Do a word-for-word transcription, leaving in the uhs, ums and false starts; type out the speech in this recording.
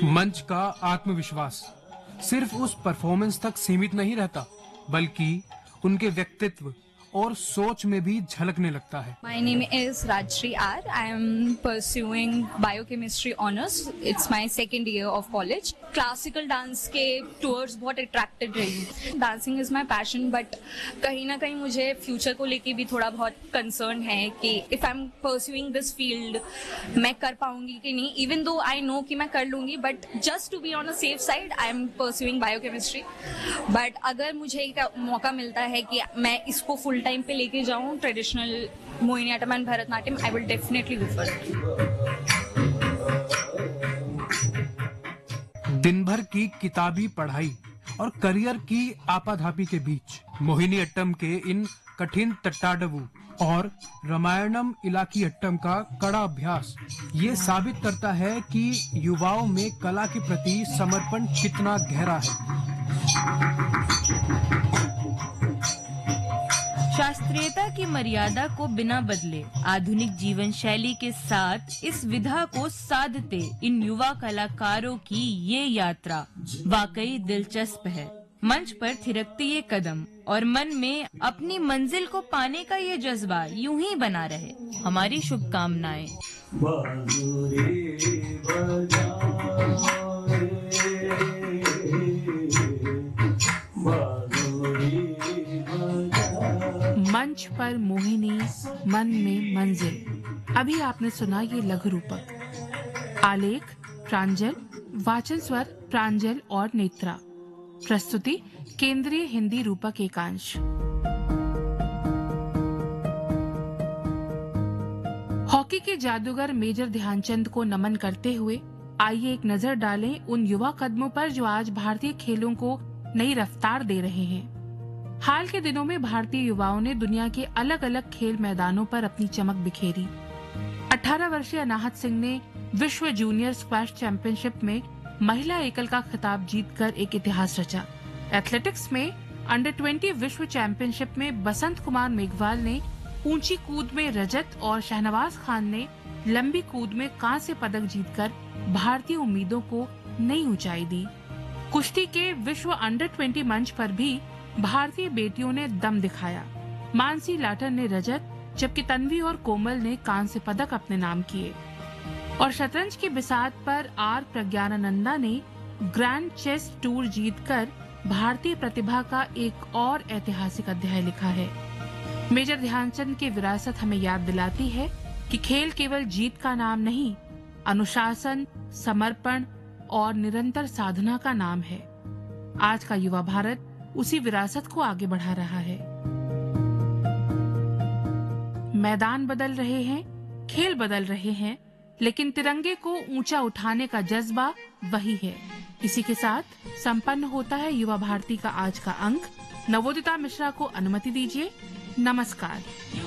मंच का आत्मविश्वास सिर्फ उस परफॉर्मेंस तक सीमित नहीं रहता, बल्कि उनके व्यक्तित्व और सोच में भी झलकने लगता है। My name is Rajshri R. I am pursuing biochemistry honors. It's my second year of college. Classical dance के tours बहुत attracted रही हूँ। Dancing is my passion, but कहीं ना कहीं मुझे future को लेके भी थोड़ा बहुत concern है कि if I'm pursuing this field, मैं कर पाऊंगी कि नहीं। Even though I know कि मैं कर लूंगी, but just to be on a safe side, I am pursuing biochemistry. But अगर मुझे एक मौका मिलता है कि मैं इसको full टाइम पे लेके जाऊं, traditional Mohiniyattam and Bharatanatyam, I will definitely go for it. दिन भर की किताबी पढ़ाई और करियर की आपाधापी के बीच मोहिनीअट्टम के इन कठिन तट्टाडवु और रामायणम इलाकीअट्टम का कड़ा अभ्यास ये साबित करता है कि युवाओं में कला के प्रति समर्पण कितना गहरा है। शास्त्रीयता की मर्यादा को बिना बदले आधुनिक जीवन शैली के साथ इस विधा को साधते इन युवा कलाकारों की ये यात्रा वाकई दिलचस्प है। मंच पर थिरकते ये कदम और मन में अपनी मंजिल को पाने का ये जज्बा यूं ही बना रहे, हमारी शुभकामनाएं। मंच पर मोहिनी, मन में मंजिल। अभी आपने सुना ये लघु रूपक। आलेख प्रांजल, वाचन स्वर प्रांजल और नेत्रा। प्रस्तुति केंद्रीय हिंदी रूपक एकांश। हॉकी के जादूगर मेजर ध्यानचंद को नमन करते हुए आइए एक नजर डालें उन युवा कदमों पर जो आज भारतीय खेलों को नई रफ्तार दे रहे हैं। हाल के दिनों में भारतीय युवाओं ने दुनिया के अलग अलग खेल मैदानों पर अपनी चमक बिखेरी। अठारह वर्षीय अनाहत सिंह ने विश्व जूनियर स्क्वैश चैंपियनशिप में महिला एकल का खिताब जीतकर एक इतिहास रचा। एथलेटिक्स में अंडर बीस विश्व चैंपियनशिप में बसंत कुमार मेघवाल ने ऊंची कूद में रजत और शहनवाज खान ने लंबी कूद में कांस्य पदक जीतकर भारतीय उम्मीदों को नई ऊंचाई दी। कुश्ती के विश्व अंडर बीस मंच पर भी भारतीय बेटियों ने दम दिखाया। मानसी लाटर ने रजत, जबकि तन्वी और कोमल ने कांस्य पदक अपने नाम किए। और शतरंज की बिसात पर आर प्रज्ञानानंदा ने ग्रैंड चेस टूर जीतकर भारतीय प्रतिभा का एक और ऐतिहासिक अध्याय लिखा है। मेजर ध्यानचंद की विरासत हमें याद दिलाती है कि खेल केवल जीत का नाम नहीं, अनुशासन, समर्पण और निरंतर साधना का नाम है। आज का युवा भारत उसी विरासत को आगे बढ़ा रहा है। मैदान बदल रहे हैं, खेल बदल रहे हैं, लेकिन तिरंगे को ऊंचा उठाने का जज्बा वही है। इसी के साथ संपन्न होता है युवा भारती का आज का अंक। नवोदिता मिश्रा को अनुमति दीजिए। नमस्कार।